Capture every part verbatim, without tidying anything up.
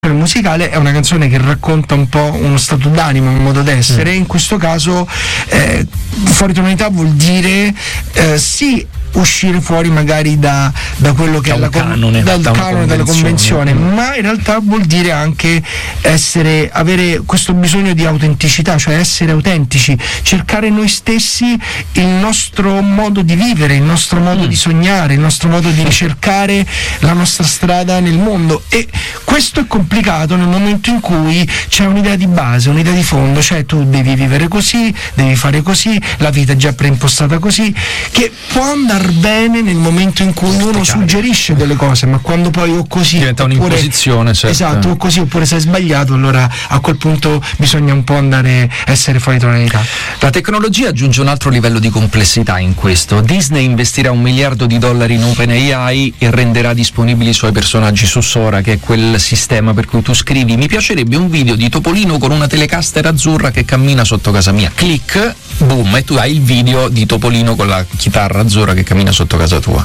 musicale è una canzone che racconta un po' uno stato d'animo, un modo d'essere. Mm. In questo caso eh, fuori tonalità vuol dire eh, sì uscire fuori magari da, da quello che da è la canone, dal da canone della convenzione, mm. ma in realtà vuol dire anche essere avere questo bisogno di autenticità, cioè essere autentici, cercare noi stessi, il nostro modo di vivere, il nostro modo mm. di sognare, il nostro modo di ricercare la nostra strada nel mondo. E questo è complicato nel momento in cui c'è un'idea di base, un'idea di fondo, cioè tu devi vivere così, devi fare così, la vita è già preimpostata così, che può andare bene nel momento in cui uno suggerisce delle cose, ma quando poi o così diventa oppure, un'imposizione, certo. esatto, o così oppure sei sbagliato, allora a quel punto bisogna un po' andare essere fuori tonalità. La tecnologia aggiunge un altro livello di complessità in questo. Disney investirà un miliardo di dollari in OpenAI e renderà disponibili i suoi personaggi su Sora, che è quel sistema per cui tu scrivi: mi piacerebbe un video di Topolino con una Telecaster azzurra che cammina sotto casa mia, click, boom, e tu hai il video di Topolino con la chitarra azzurra che cammina sotto casa tua.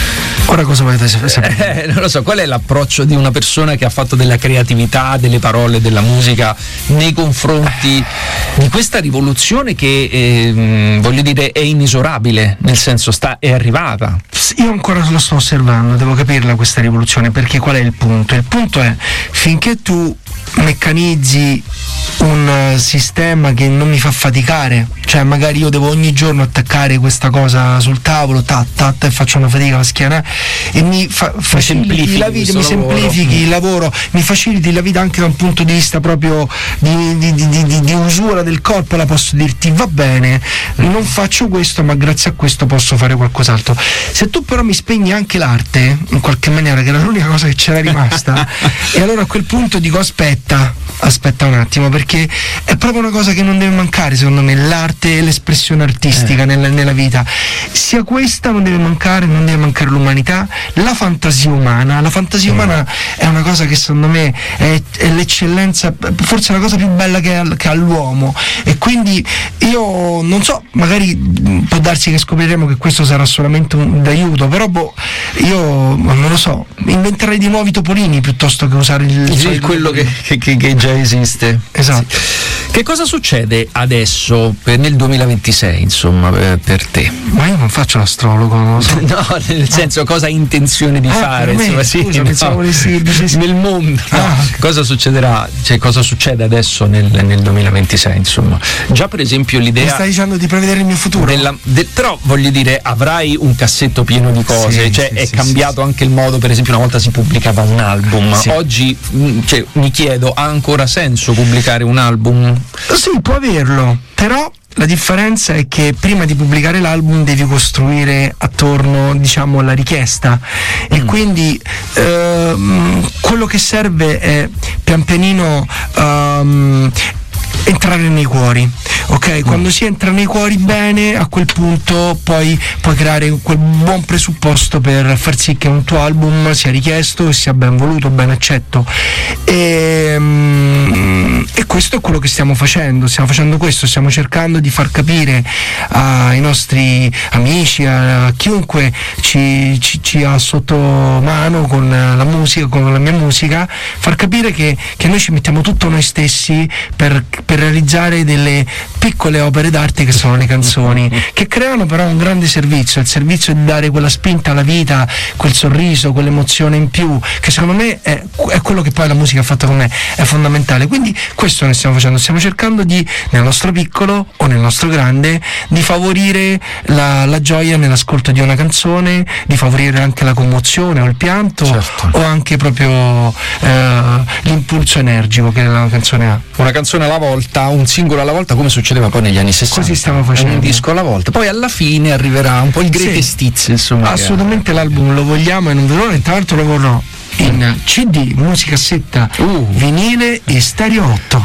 Ora cosa volete sapere? Eh, non lo so, qual è l'approccio di una persona che ha fatto della creatività, delle parole, della musica nei confronti di questa rivoluzione che eh, voglio dire è inesorabile, nel senso sta è arrivata. Io ancora lo sto osservando, devo capirla questa rivoluzione, perché qual è il punto? Il punto è finché tu meccanizzi un uh, sistema che non mi fa faticare, cioè magari io devo ogni giorno attaccare questa cosa sul tavolo, tat tat, e faccio una fatica alla schiena e mi fa, faciliti la vita, mi semplifichi mm. il lavoro, mi faciliti la vita anche da un punto di vista proprio di, di, di, di, di usura del corpo, la posso dirti va bene, non faccio questo ma grazie a questo posso fare qualcos'altro. Se tu però mi spegni anche l'arte in qualche maniera, che era l'unica cosa che c'era rimasta e allora a quel punto dico aspetta aspetta un attimo, perché è proprio una cosa che non deve mancare secondo me, l'arte e l'espressione artistica eh. nella, nella vita, sia questa non deve mancare, non deve mancare l'umanità, la fantasia umana la fantasia mm. umana è una cosa che secondo me è, è l'eccellenza, forse la cosa più bella che ha, che ha l'uomo, e quindi io non so, magari può darsi che scopriremo che questo sarà solamente un d'aiuto, però boh, io non lo so, inventerei di nuovi topolini piuttosto che usare il, il sì, quello che, che, che già esiste. Esatto. Sì. Che cosa succede adesso per nel duemilaventisei, insomma, per, per te? Ma io non faccio l'astrologo, non lo so. No, nel senso, cosa hai intenzione di ah, fare? Me, insomma, sì, scusa, no, pensavo sì, sì. nel mondo. No. Ah. Cosa succederà? Cioè, cosa succede adesso nel, nel duemilaventisei, insomma? Già per esempio l'idea. Mi stai dicendo di prevedere il mio futuro? Della, de, però voglio dire, avrai un cassetto pieno di cose, sì, cioè sì, è sì, cambiato sì, anche il modo, per esempio una volta si pubblicava un album, sì. Oggi cioè, mi chiedo, ha ancora senso pubblicare un album? Sì, può averlo, però la differenza è che prima di pubblicare l'album devi costruire attorno, diciamo, alla richiesta e mm. quindi ehm, quello che serve è pian pianino ehm, entrare nei cuori, ok? Quando si entra nei cuori bene, a quel punto poi puoi creare quel buon presupposto per far sì che un tuo album sia richiesto e sia ben voluto, ben accetto. E, e questo è quello che stiamo facendo, stiamo facendo questo, stiamo cercando di far capire ai nostri amici, a chiunque ci, ci, ci ha sotto mano con la musica, con la mia musica, far capire che, che noi ci mettiamo tutto noi stessi per, per realizzare delle piccole opere d'arte che sono le canzoni, che creano però un grande servizio, il servizio di dare quella spinta alla vita, quel sorriso, quell'emozione in più, che secondo me è, è quello che poi la musica ha fatto con me, è fondamentale. Quindi questo ne stiamo facendo, stiamo cercando di, nel nostro piccolo o nel nostro grande, di favorire la, la gioia nell'ascolto di una canzone, di favorire anche la commozione o il pianto, certo. o anche proprio eh, l'impulso energico che la canzone ha. Una canzone alla volta, un singolo alla volta, come succedeva poi negli anni sessanta. Così stiamo facendo. Un disco alla volta. Poi alla fine arriverà un po' il greatest sì. hits, insomma. Assolutamente l'album lo vogliamo e non vedo l'ora, tra l'altro lo vorrò in C D, musicassetta, uh. vinile e stereo otto.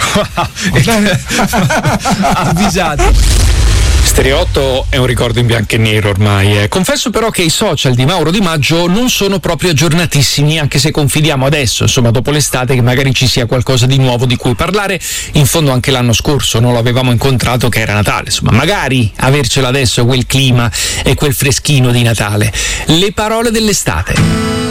Avvisati. Stereo otto è un ricordo in bianco e nero ormai. Eh. Confesso però che i social di Mauro Di Maggio non sono proprio aggiornatissimi, anche se confidiamo adesso, insomma, dopo l'estate, che magari ci sia qualcosa di nuovo di cui parlare. In fondo anche l'anno scorso non lo avevamo incontrato, che era Natale, insomma, magari avercelo adesso quel clima e quel freschino di Natale. Le parole dell'estate.